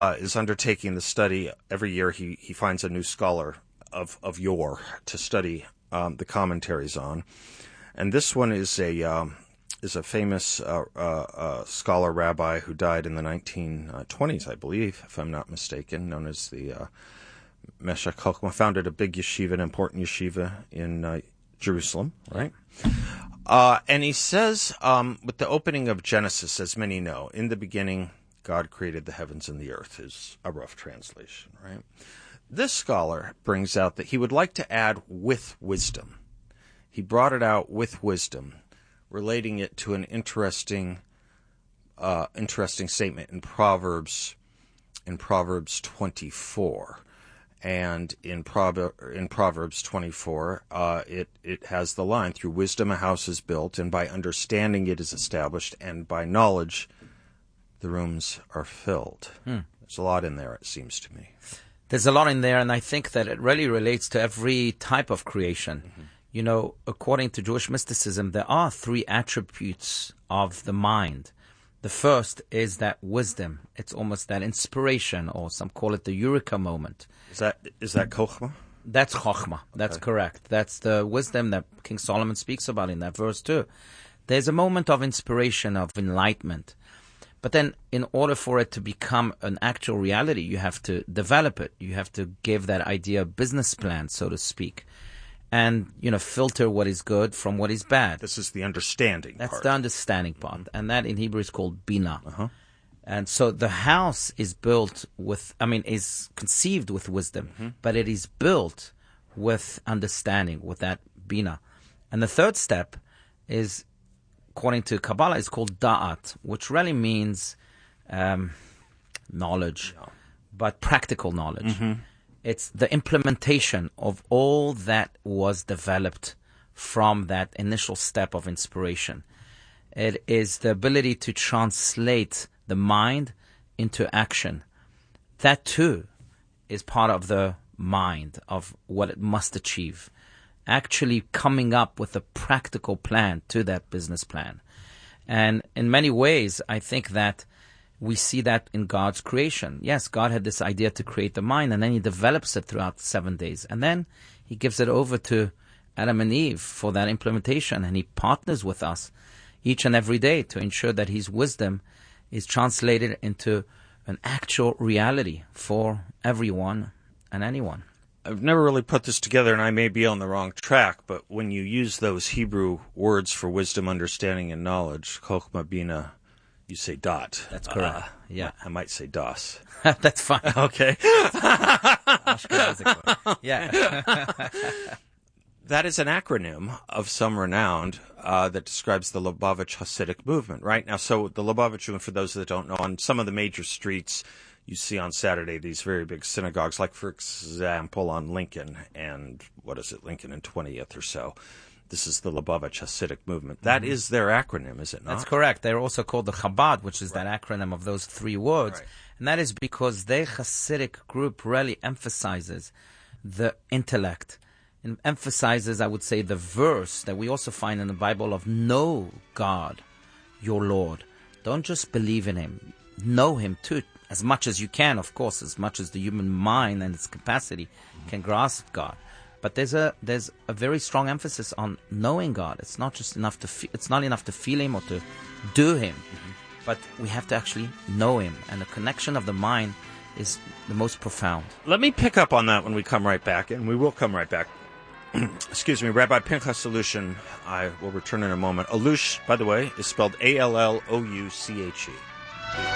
is undertaking the study. Every year he finds a new scholar of yore to study the commentaries on. And this one is a famous scholar rabbi who died in the 1920s, I believe, if I'm not mistaken, known as the Meshech Chochmah, founded a big yeshiva, an important yeshiva in Jerusalem, right? And he says, with the opening of Genesis, as many know, in the beginning, God created the heavens and the earth, is a rough translation, right? This scholar brings out that he would like to add with wisdom. He brought it out with wisdom, relating it to an interesting statement in Proverbs 24. And in Proverbs 24, it has the line, through wisdom a house is built, and by understanding it is established, and by knowledge the rooms are filled. There's a lot in there, it seems to me. There's a lot in there, and I think that it really relates to every type of creation. Mm-hmm. You know, according to Jewish mysticism, there are 3 attributes of the mind. The first is that wisdom. It's almost that inspiration, or some call it the eureka moment. Is that Chochmah? That's Chochmah. That's correct. That's the wisdom that King Solomon speaks about in that verse too. There's a moment of inspiration, of enlightenment. But then in order for it to become an actual reality, you have to develop it. You have to give that idea a business plan, so to speak. And, filter what is good from what is bad. This is the understanding part. That's the understanding part. And that in Hebrew is called Bina. Uh-huh. And so the house is is conceived with wisdom, but it is built with understanding, with that Bina. And the third step is, according to Kabbalah, is called Da'at, which really means knowledge, but practical knowledge. Mm-hmm. It's the implementation of all that was developed from that initial step of inspiration. It is the ability to translate the mind into action. That too is part of the mind, of what it must achieve. Actually coming up with a practical plan to that business plan. And in many ways, I think that we see that in God's creation. Yes, God had this idea to create the mind, and then he develops it throughout 7 days. And then he gives it over to Adam and Eve for that implementation, and he partners with us each and every day to ensure that his wisdom is translated into an actual reality for everyone and anyone. I've never really put this together, and I may be on the wrong track, but when you use those Hebrew words for wisdom, understanding, and knowledge, Chochmah, Bina, you say dot. That's correct. Yeah. I might say das. That's fine. Okay. Yeah. That is an acronym of some renown that describes the Lubavitch Hasidic movement, right? Now, so the Lubavitch movement, for those that don't know, on some of the major streets, you see on Saturday these very big synagogues, like, for example, on Lincoln and, Lincoln and 20th or so. This is the Lubavitch Hasidic movement. That is their acronym, is it not? That's correct. They're also called the Chabad, which is that acronym of those 3 words. Right. And that is because their Hasidic group really emphasizes the intellect. It emphasizes, I would say, the verse that we also find in the Bible of know God, your Lord. Don't just believe in him. Know him too, as much as you can, of course, as much as the human mind and its capacity can grasp God. But there's a very strong emphasis on knowing God. It's not just enough it's not enough to feel him or to do him, but we have to actually know him. And the connection of the mind is the most profound. Let me pick up on that when we come right back, and we will come right back. Excuse me, Rabbi Pinchas Allouche. I will return in a moment. Allouche, by the way, is spelled Allouche.